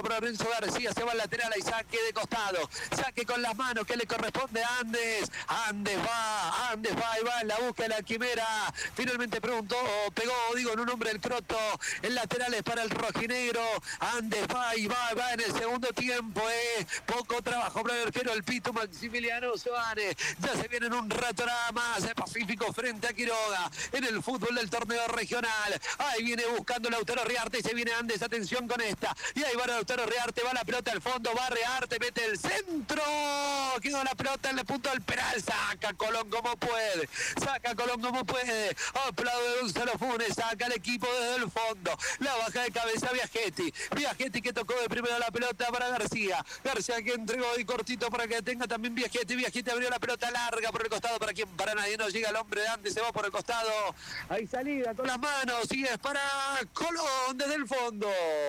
para Renzo García, se va al lateral y saque de costado. Saque con las manos que le corresponde a Andes. Andes va y va en la búsqueda de la quimera. Finalmente pegó, en un hombre el Croto. El lateral es para el rojinegro. Andes va en el segundo tiempo. Poco trabajo para el arquero, el Pito Maximiliano Soares. Ya se viene en un rato nada más. Pacífico frente a Quiroga en el fútbol del torneo regional. Ahí viene buscando Lautaro Riarte y se viene Andes. Atención con esta. Y ahí va Lautaro Riarte, va la pelota al fondo, va Riarte, mete el centro. Quedó la pelota en el punto del penal. Saca Colón como puede. Aplaude Gonzalo Funes. Saca el equipo desde el fondo. La baja de cabeza Viajetti que tocó de primero la pelota para García que entregó y cortito para que tenga también Viajetti abrió la pelota larga por el costado para nadie no llega el hombre de Andes, se va por el costado, hay salida con las manos y es para Colón desde el fondo.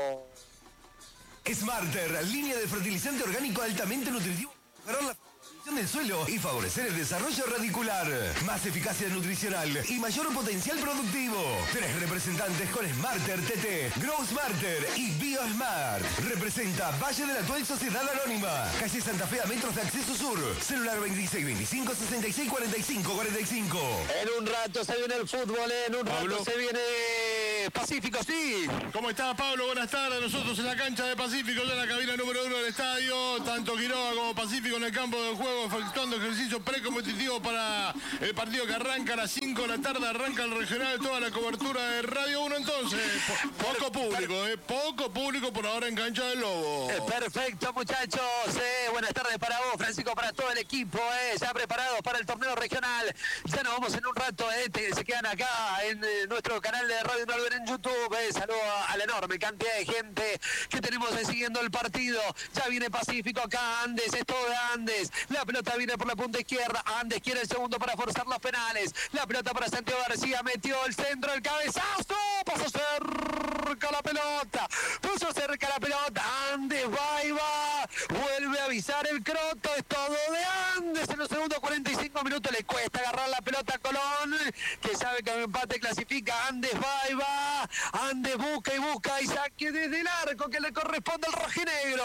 Smarter, línea de fertilizante orgánico altamente nutritivo para la del suelo y favorecer el desarrollo radicular. Más eficacia nutricional y mayor potencial productivo. 3 representantes con Smarter TT, Grow Smarter y BioSmart. Representa Valle de la Actual Sociedad Anónima. Calle Santa Fe a metros de acceso sur. Celular 2625 66 45 45. En un rato se viene el fútbol, en un rato se viene Pacífico, sí. ¿Cómo está, Pablo? Buenas tardes. Nosotros en la cancha de Pacífico, ya en la cabina número 1 del estadio. Tanto Quiroga como Pacífico en el campo de juego, efectuando ejercicio precompetitivo para el partido que arranca a las 5 de la tarde. Arranca el regional, toda la cobertura de Radio 1 entonces. Poco público por ahora en cancha del Lobo. Perfecto, muchachos. Buenas tardes para vos, Francisco, para todo el equipo. Ya preparados para el torneo regional. Ya nos vamos en un rato. Se quedan acá en nuestro canal de Radio Nolver en YouTube. Saludo a la enorme cantidad de gente que tenemos siguiendo el partido. Ya viene Pacífico acá. Andes, es todo de Andes. La pelota viene por la punta izquierda. Andes quiere el segundo para forzar los penales. La pelota para Santiago García. Metió el centro, el cabezazo. Pasó cerca la pelota. Andes va y va. Vuelve a avisar el Croto. Es todo de Andes. En los segundos 45 minutos le cuesta agarrar la pelota a Colón, que sabe que el empate clasifica. Andes va y va. Andes busca y saque desde el arco que le corresponde al rojinegro.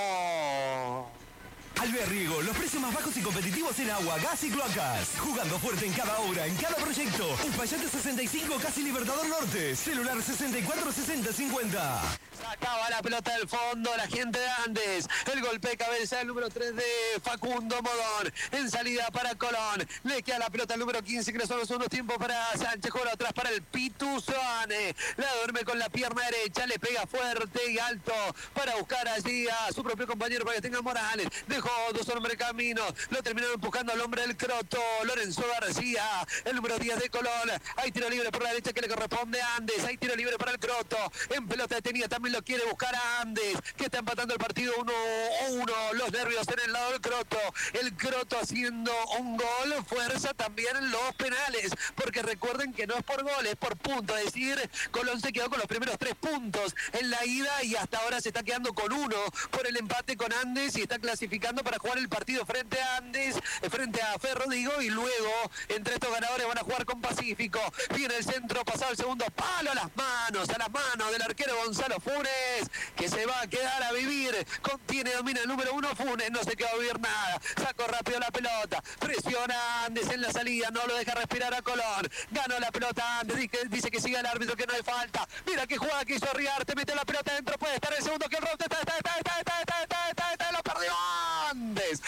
Alberriego, los precios más bajos y competitivos en agua, gas y cloacas. Jugando fuerte en cada obra, en cada proyecto. Uspallate 65, casi Libertador Norte. Celular 64 60 50. Sacaba la pelota del fondo la gente de Andes. El golpe de cabeza del número 3 de Facundo Modón. En salida para Colón. Le queda la pelota al número 15, que no son los segundos tiempos para Sánchez. Juega atrás para el Pitu Soane. La duerme con la pierna derecha. Le pega fuerte y alto para buscar allí a su propio compañero para que tenga Morales. Dejó 2 hombres camino. Lo terminaron empujando al hombre del Croto. Lorenzo García. El número 10 de Colón. Hay tiro libre por la derecha que le corresponde a Andes. Hay tiro libre para el Croto. En pelota detenida también lo quiere buscar a Andes, que está empatando el partido 1-1. Los nervios en el lado del Croto. El Croto haciendo un gol. Fuerza también en los penales, porque recuerden que no es por gol, es por punto. Es decir, Colón se quedó con los primeros 3 puntos en la ida y hasta ahora se está quedando con 1 por el empate con Andes y está clasificando para jugar el partido frente a Andes, frente a Ferro, digo, y luego entre estos ganadores van a jugar con Pacífico. Viene el centro, pasado el segundo palo, a las manos del arquero Gonzalo Funes, que se va a quedar a vivir. Domina el número 1 Funes, no se queda a vivir nada. Sacó rápido la pelota, presiona Andes en la salida, no lo deja respirar a Colón. Ganó la pelota Andes, dice que sigue el árbitro, que no hay falta. Mira qué jugada que hizo Riarte, mete la pelota adentro, puede estar el segundo, que el rote lo perdió Andes.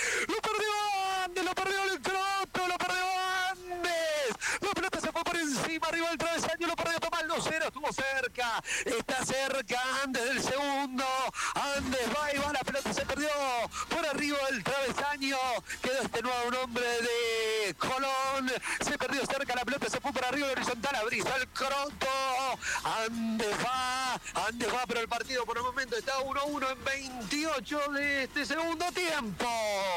Lo perdió el Croto, lo perdió Andes. La pelota se fue por encima, arriba del travesaño, lo perdió Tomás Lucero, estuvo cerca, está cerca Andes del segundo. Andes va y va, la pelota se perdió por arriba del travesaño. Quedó este nuevo nombre de Colón. Se perdió cerca, la pelota se fue por arriba horizontal, abrizó el Croto. Andes va, pero el partido por el momento está 1-1 en 28 de este segundo tiempo.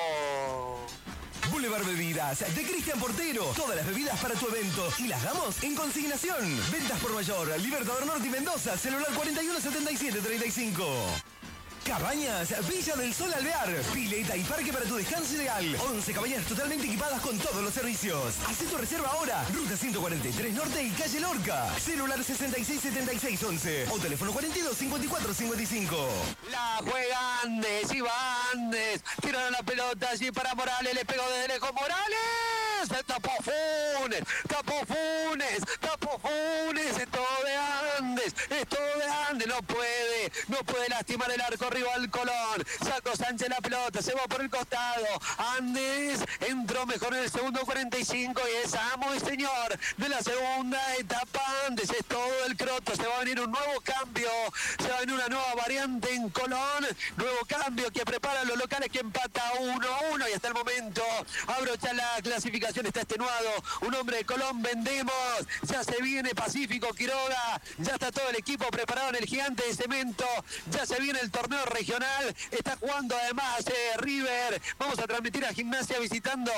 Boulevard Bebidas de Cristian Portero. Todas las bebidas para tu evento y las damos en consignación. Ventas por mayor, Libertador Norte y Mendoza. Celular 41 77 35. Cabañas Villa del Sol Alvear. Pileta y parque para tu descanso ideal. 11 cabañas totalmente equipadas con todos los servicios. Haz tu reserva ahora. Ruta 143 Norte y calle Lorca. Celular 667611 o teléfono 425455. La juega Andes, y va Andes. Tiraron la pelota allí para Morales. Le pegó desde lejos Morales. Tapó Funes. Es todo de Andes. No puede lastimar el arco rival Colón. Sacó Sánchez la pelota. Se va por el costado. Andes entró mejor en el segundo 45 y es amo y señor de la segunda etapa. Andes es todo el croto. Se va a venir un nuevo cambio. Se va a venir una nueva variante en Colón. Nuevo cambio que preparan los locales, que empata 1-1 y hasta el momento abrocha la clasificación. Está extenuado un hombre de Colón. Vendemos. Ya se viene Pacífico Quiroga. Ya está todo el equipo preparado en el Gigante de Cemento. Ya se viene el torneo regional. Está jugando además River. Vamos a transmitir a Gimnasia visitando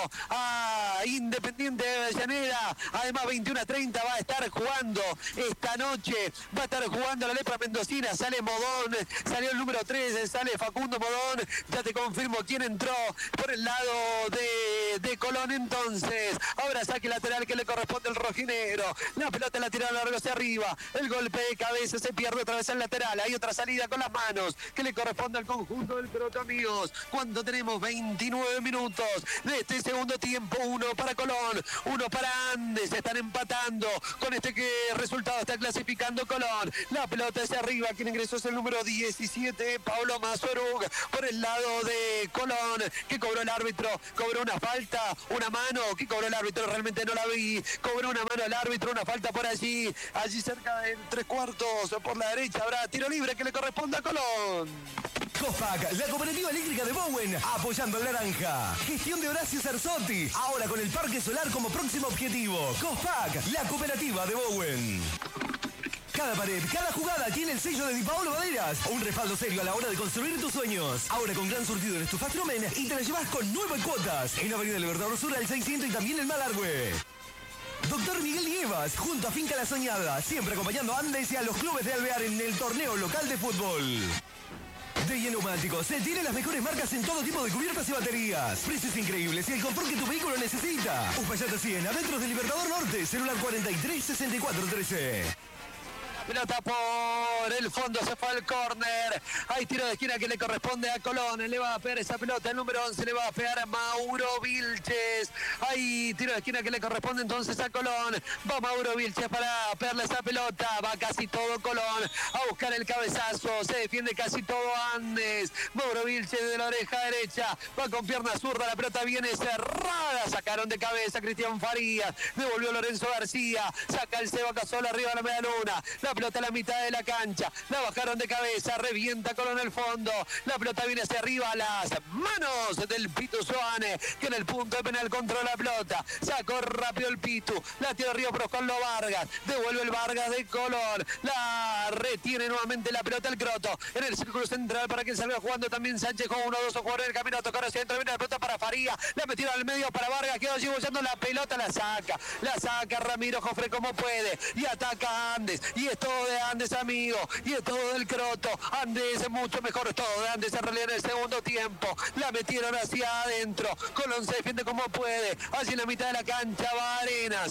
a Independiente de Avellaneda. Además 21:30 va a estar jugando esta noche. Va a estar jugando la Lepra Mendocina. Sale Modón. Salió el número 3. Sale Facundo Modón. Ya te confirmo quién entró por el lado de Colón. Entonces ahora saque lateral que le corresponde al rojinegro. La pelota la tira largo hacia arriba. El golpe de cabeza se pierde otra vez al lateral. Hay otra salida con las manos que le corresponde al conjunto del Croto, amigos. Cuando tenemos 29 minutos de este segundo tiempo. 1 para Colón, 1 para Andes. Están empatando. Con este resultado está clasificando Colón. La pelota hacia arriba. Quien ingresó es el número 17, Pablo Mazorug, por el lado de Colón. Que cobró el árbitro. Cobró una falta, una mano. Que cobró el árbitro, realmente no la vi. Cobró una mano el árbitro, una falta por allí. Allí cerca del 3/4 por la derecha. Habrá tiro libre que le corresponde a Colón. Cospac, la cooperativa eléctrica de Bowen, apoyando al naranja. Gestión de Horacio Cerzotti, ahora con el parque solar como próximo objetivo. Cospac, la cooperativa de Bowen. Cada pared, cada jugada tiene el sello de Di Paolo Maderas. Un respaldo serio a la hora de construir tus sueños. Ahora con gran surtido en estufas Trumen y te la llevas con 9 cuotas. En Avenida Libertador Sur al 600 y también en Malargüe. Doctor Miguel Nievas, junto a Finca La Soñada, siempre acompañando a Andes y a los clubes de Alvear en el torneo local de fútbol. De Neumáticos, se tienen las mejores marcas en todo tipo de cubiertas y baterías. Precios increíbles y el confort que tu vehículo necesita. Uspallata 100, adentro del Libertador Norte, celular 436413. Pelota por el fondo, se fue al córner. Hay tiro de esquina que le corresponde a Colón. Le va a pegar esa pelota, el número 11 le va a pegar a Mauro Vilches. Hay tiro de esquina que le corresponde entonces a Colón. Va Mauro Vilches para pegarle esa pelota. Va casi todo Colón a buscar el cabezazo. Se defiende casi todo Andes. Mauro Vilches de la oreja derecha. Va con pierna zurda, la pelota viene cerrada. Sacaron de cabeza Cristian Farías. Devolvió Lorenzo García. Saca el Seba Casola arriba de la media luna. La pelota a la mitad de la cancha, la bajaron de cabeza, revienta Colón el fondo, la pelota viene hacia arriba, las manos del Pitu Soane, que en el punto de penal controla la pelota, sacó rápido el Pitu, la tira arriba por Oscar Vargas, devuelve el Vargas de Colón, la retiene nuevamente la pelota el Croto, en el círculo central para que salga jugando también Sánchez con 1-2 jugadores en el camino a tocar hacia adentro, viene la pelota para Faría, la metieron al medio para Vargas, quedó allí bollando la pelota, la saca Ramiro Jofre como puede, y ataca Andes, y esto de Andes, amigo, y es todo del Croto. Andes es mucho mejor, todo de Andes en realidad en el segundo tiempo. La metieron hacia adentro. Colón se defiende como puede. Allí en la mitad de la cancha va Arenas.